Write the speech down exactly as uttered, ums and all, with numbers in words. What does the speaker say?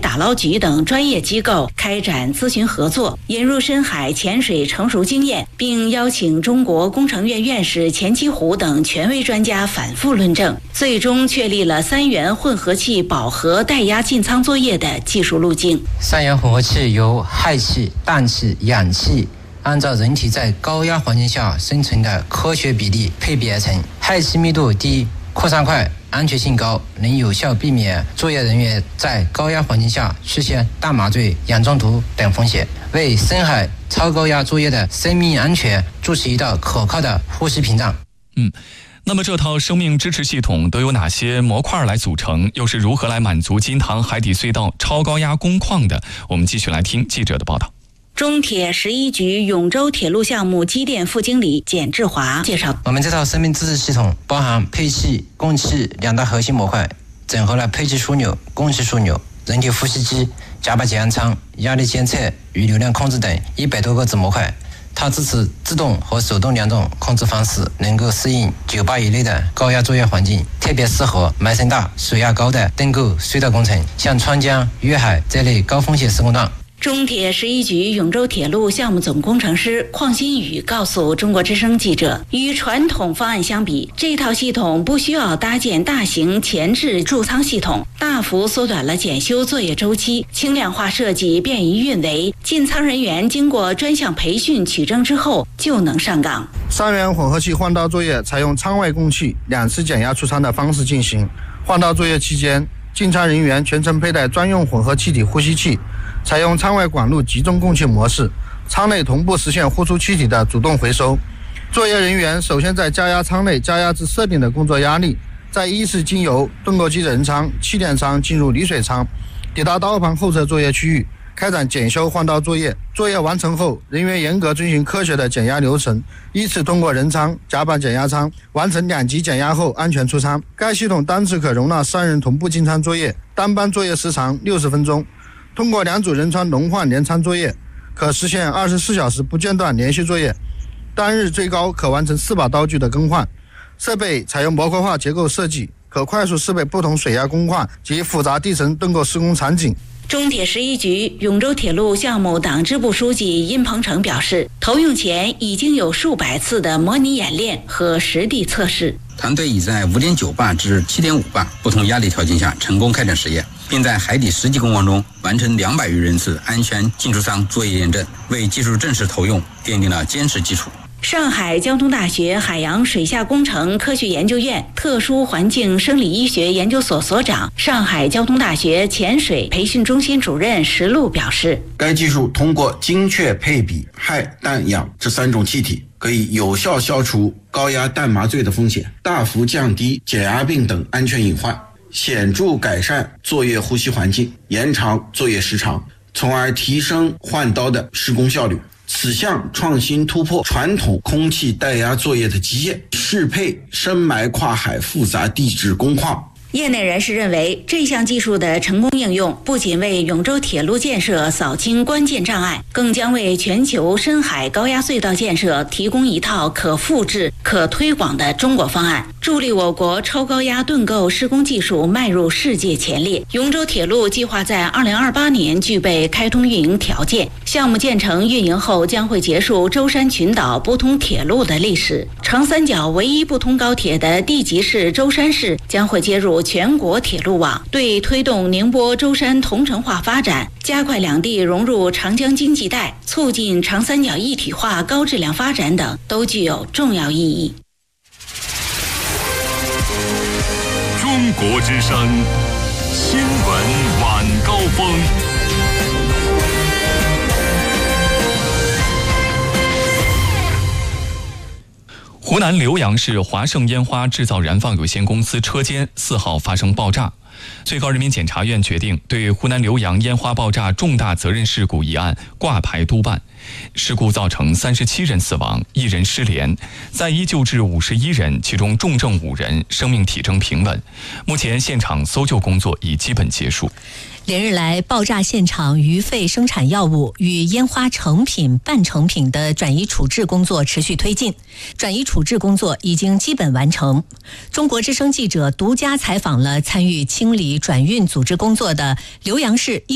打捞局等专业机构开展咨询合作，引入深海潜水成熟经验，并邀请中国工程院院士钱其虎等权威专家反复论证，最终确立了三元混合气饱和带压进舱作业的技术路径。 三元混合气由氦气、氮气、氧气按照人体在高压环境下生存的科学比例配比而成。氦气密度低、扩散快、安全性高，能有效避免作业人员在高压环境下出现大麻醉、氧中毒等风险，为深海超高压作业的生命安全筑起一道可靠的呼吸屏障。 嗯。那么这套生命支持系统都有哪些模块来组成，又是如何来满足金塘海底隧道超高压工况的？我们继续来听记者的报道。 中铁十一局永州铁路项目机电副经理简志华介绍， 我们这套生命支持系统包含配气、供气两大核心模块，整合了配气枢纽、供气枢纽、人体呼吸机、甲板减压舱、压力监测与流量控制等一百多个子模块。它支持自动和手动两种控制方式，能够适应九八以内的高压作业环境，特别适合埋深大、水压高的登构隧道工程，像川江、粤海这类高风险施工段。 中铁十一局永州铁路项目总工程师邝新宇告诉中国之声记者，与传统方案相比，这套系统不需要搭建大型前置贮舱系统，大幅缩短了检修作业周期，轻量化设计便于运维，进舱人员经过专项培训取证之后就能上岗。 三元混合气换道作业采用舱外供气两次减压出舱的方式进行，换道作业期间，进舱人员全程佩戴专用混合气体呼吸器，采用舱外管路集中供气模式，舱内同步实现呼出气体的主动回收。作业人员首先在加压舱内加压至设定的工作压力，再依次经由盾构机人舱、气垫舱进入离水舱，抵达刀盘后侧作业区域，开展检修换道作业。作业完成后，人员严格遵循科学的减压流程，依次通过人舱、甲板减压舱，完成两级减压后安全出舱。该系统单次可容纳三人同步进舱作业，单班作业时长六十分钟。通过两组人舱轮换连舱作业，可实现二十四小时不间断连续作业，单日最高可完成四把刀具的更换。设备采用模块化结构设计，可快速识别不同水压工况及复杂地层盾构施工场景。 中铁十一局永州铁路项目党支部书记殷鹏程表示，投用前已经有数百次的模拟演练和实地测试。 团队已在 五点九 巴至 七点五 巴不同压力条件下成功开展实验，并在海底实际工况中完成两百余人次安全进出舱作业验证，为技术正式投用奠定了坚实基础。 上海交通大学海洋水下工程科学研究院特殊环境生理医学研究所所长、上海交通大学潜水培训中心主任石路表示， 该技术通过精确配比氦、氮、氧这三种气体，可以有效消除高压氮麻醉的风险，大幅降低减压病等安全隐患，显著改善作业呼吸环境，延长作业时长，从而提升换刀的施工效率。此项创新突破传统空气带压作业的极限，适配深埋跨海复杂地质工况。 业内人士认为，这项技术的成功应用不仅为永州铁路建设扫清关键障碍，更将为全球深海高压隧道建设提供一套可复制、可推广的中国方案，助力我国超高压盾构施工技术迈入世界前列。永州铁路计划在二零二八年具备开通运营条件，项目建成运营后将会结束舟山群岛不通铁路的历史。长三角唯一不通高铁的地级市舟山市将会接入全国铁路网，对推动宁波舟山同城化发展，加快两地融入长江经济带，促进长三角一体化高质量发展等，都具有重要意义。 中国之声新闻晚高峰。 湖南浏阳市华盛烟花制造燃放有限公司车间四号发生爆炸，最高人民检察院决定对湖南浏阳烟花爆炸重大责任事故一案挂牌督办。事故造成三十七人死亡，一人失联，在医救治五十一人，其中重症五人，生命体征平稳。目前现场搜救工作已基本结束。 连日来，爆炸现场余废生产药物与烟花成品、半成品的转移处置工作持续推进，转移处置工作已经基本完成。中国之声记者独家采访了参与清理转运组织工作的浏阳市医